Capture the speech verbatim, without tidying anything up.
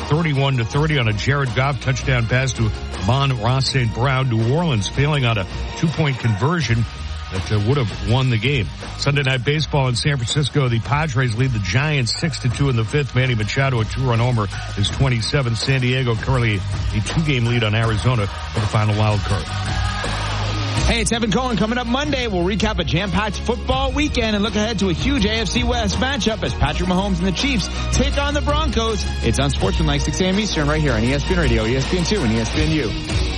thirty-one to thirty on a Jared Goff touchdown pass to Amon-Ra Saint Brown. New Orleans failing on a two-point conversion that uh, would have won the game. Sunday Night Baseball in San Francisco. The Padres lead the Giants six to two in the fifth. Manny Machado, a two-run homer, is twenty-seven. San Diego currently a two-game lead on Arizona for the final wild card. Hey, it's Evan Cohen. Coming up Monday, we'll recap a jam-packed football weekend and look ahead to a huge A F C West matchup as Patrick Mahomes and the Chiefs take on the Broncos. It's on Sportsman like six a.m. Eastern right here on E S P N Radio, E S P N two, and E S P N U.